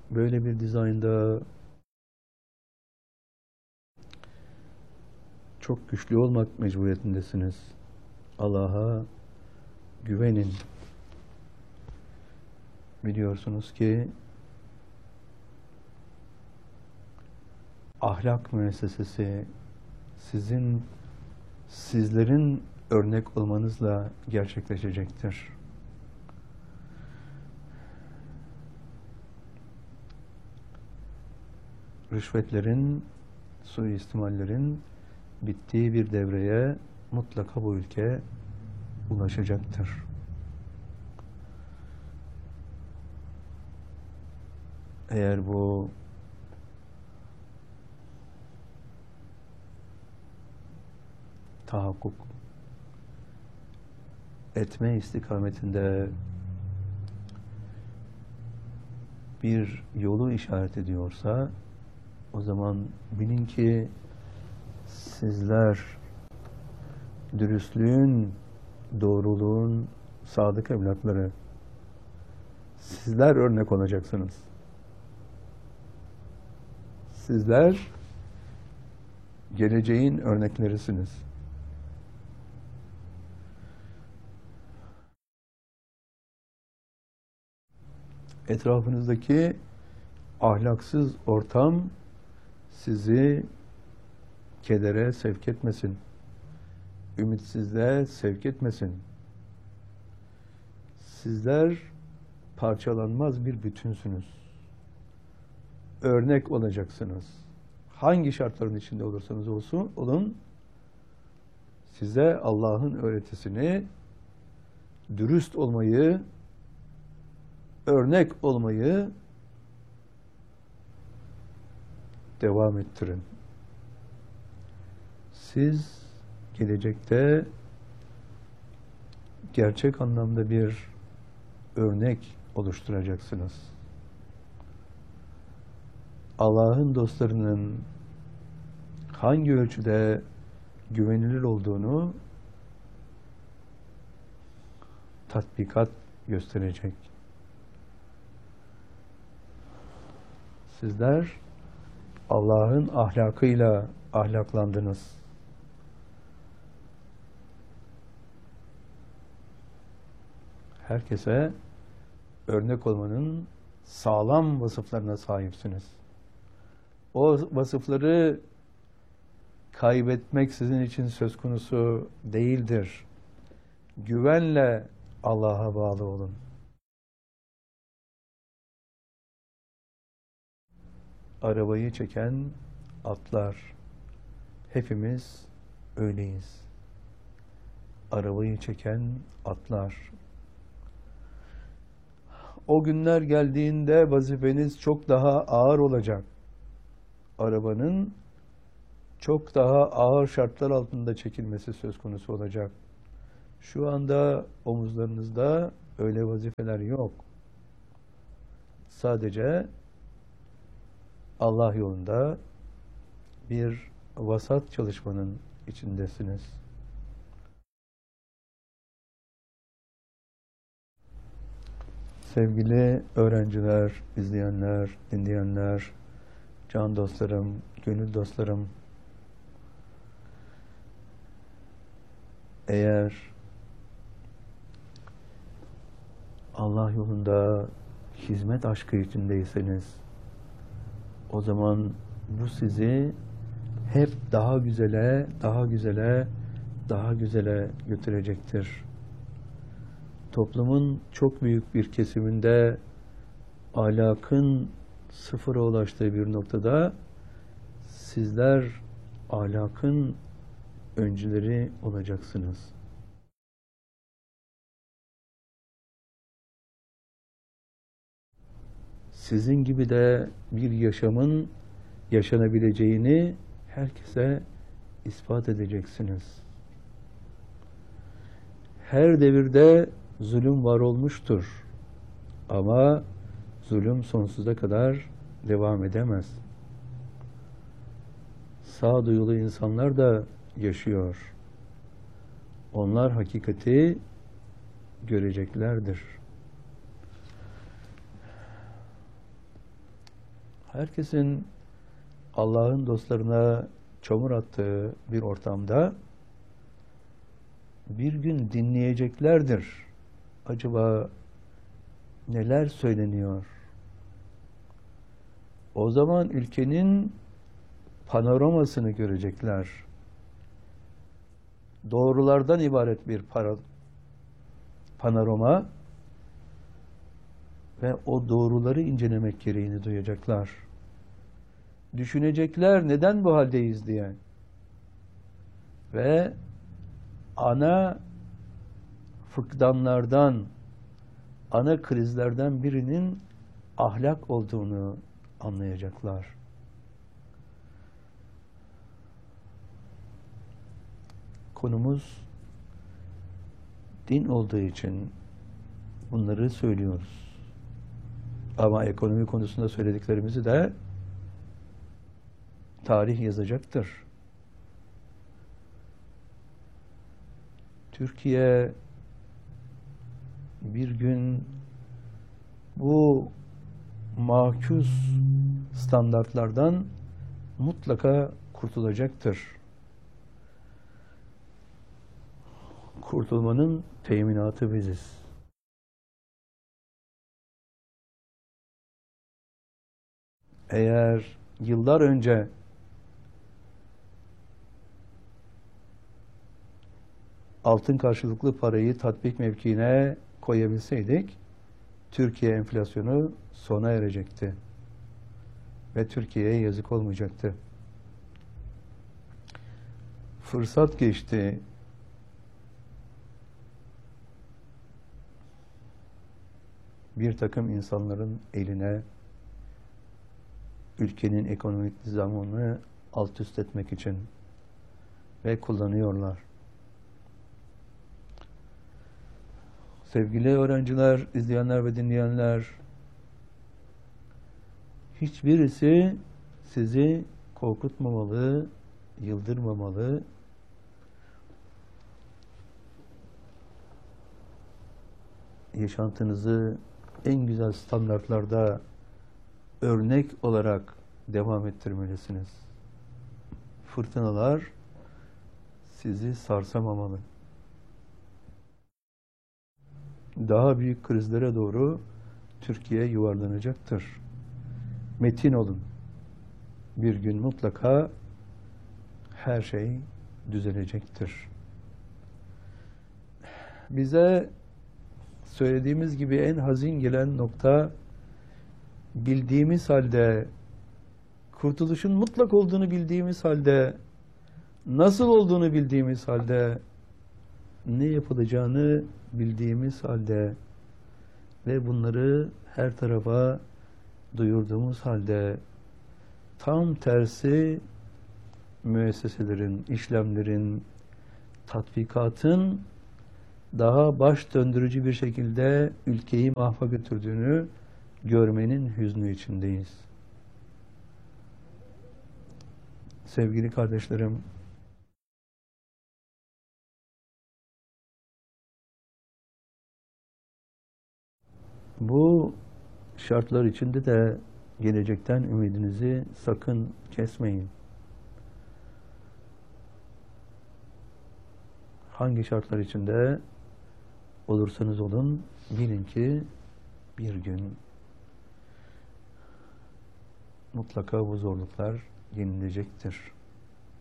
böyle bir dizaynda çok güçlü olmak mecburiyetindesiniz. Allah'a güvenin. Biliyorsunuz ki ahlak müessesesi sizlerin örnek olmanızla gerçekleşecektir. Rüşvetlerin, suistimallerin bittiği bir devreye mutlaka bu ülke ulaşacaktır. Eğer bu tahakkuk etme istikametinde bir yolu işaret ediyorsa, o zaman bilin ki sizler dürüstlüğün, doğruluğun sadık evlatları, sizler örnek olacaksınız. Sizler geleceğin örneklerisiniz. Etrafınızdaki ahlaksız ortam sizi kedere sevk etmesin, ümitsizliğe sevk etmesin. Sizler parçalanmaz bir bütünsünüz. Örnek olacaksınız. Hangi şartların içinde olursanız olun, size Allah'ın öğretisini, dürüst olmayı, örnek olmayı devam ettirin. Siz gelecekte gerçek anlamda bir örnek oluşturacaksınız. Allah'ın dostlarının hangi ölçüde güvenilir olduğunu tatbikat gösterecek. Sizler Allah'ın ahlakıyla ahlaklandınız. Herkese örnek olmanın sağlam vasıflarına sahipsiniz. O vasıfları kaybetmek sizin için söz konusu değildir. Güvenle Allah'a bağlı olun. Arabayı çeken atlar. Hepimiz öyleyiz. Arabayı çeken atlar. O günler geldiğinde vazifeniz çok daha ağır olacak. Arabanın çok daha ağır şartlar altında çekilmesi söz konusu olacak. Şu anda omuzlarınızda öyle vazifeler yok. Sadece Allah yolunda bir vasat çalışmanın içindesiniz. Sevgili öğrenciler, izleyenler, dinleyenler, can dostlarım, gönül dostlarım, eğer Allah yolunda hizmet aşkı içindeyseniz, o zaman bu sizi hep daha güzele, daha güzele, daha güzele götürecektir. Toplumun çok büyük bir kesiminde ahlakın sıfıra ulaştığı bir noktada sizler ahlakın öncüleri olacaksınız. Sizin gibi de bir yaşamın yaşanabileceğini herkese ispat edeceksiniz. Her devirde zulüm var olmuştur. Ama zulüm sonsuza kadar devam edemez. Sağduyulu insanlar da yaşıyor. Onlar hakikati göreceklerdir. herkesin Allah'ın dostlarına çamur attığı bir ortamda bir gün dinleyeceklerdir. Acaba neler söyleniyor? O zaman ülkenin panoramasını görecekler. Doğrulardan ibaret bir panorama ve o doğruları incelemek gereğini duyacaklar. Düşünecekler neden bu haldeyiz diye. Ve ana fıkdanlardan, ana krizlerden birinin ahlak olduğunu anlayacaklar. Konumuz din olduğu için bunları söylüyoruz. Ama ekonomi konusunda söylediklerimizi de tarih yazacaktır. Türkiye bir gün bu makus standartlardan mutlaka kurtulacaktır. Kurtulmanın teminatı biziz. Eğer yıllar önce altın karşılıklı parayı tatbik mevkiine koyabilseydik, Türkiye enflasyonu sona erecekti. Ve Türkiye'ye yazık olmayacaktı. Fırsat geçti. Bir takım insanların eline ülkenin ekonomik nizamını alt üst etmek için ve kullanıyorlar. Sevgili öğrenciler, izleyenler ve dinleyenler, hiçbirisi sizi korkutmamalı, yıldırmamalı. Yaşantınızı en güzel standartlarda örnek olarak devam ettirmelisiniz. Fırtınalar sizi sarsamamalı. Daha büyük krizlere doğru Türkiye yuvarlanacaktır. Metin olun. Bir gün mutlaka her şey düzelecektir. Bize söylediğimiz gibi en hazin gelen nokta, bildiğimiz halde, kurtuluşun mutlak olduğunu bildiğimiz halde, nasıl olduğunu bildiğimiz halde, ne yapılacağını bildiğimiz halde ve bunları her tarafa duyurduğumuz halde tam tersi müesseselerin, işlemlerin, tatbikatın daha baş döndürücü bir şekilde ülkeyi mahva götürdüğünü görmenin hüznü içindeyiz. Sevgili kardeşlerim, bu şartlar içinde de gelecekten ümidinizi sakın kesmeyin. Hangi şartlar içinde olursanız olun, bilin ki bir gün mutlaka bu zorluklar yenilecektir.